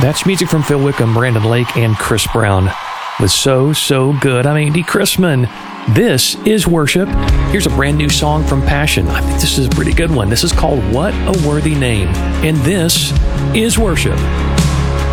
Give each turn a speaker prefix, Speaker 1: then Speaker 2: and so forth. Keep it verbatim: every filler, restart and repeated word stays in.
Speaker 1: That's music from Phil Wickham, Brandon Lake, and Chris Brown. Was so, so good. I'm Andy Chrisman. This is worship. Here's a brand new song from Passion. I think this is a pretty good one. This is called What a Worthy Name. And this is worship.